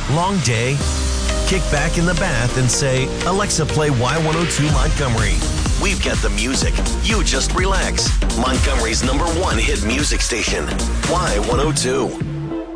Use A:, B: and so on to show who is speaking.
A: Long day? Kick back in the bath and say, Alexa, play Y102 Montgomery. We've got the music. You just relax. Montgomery's #1 hit music station, Y102.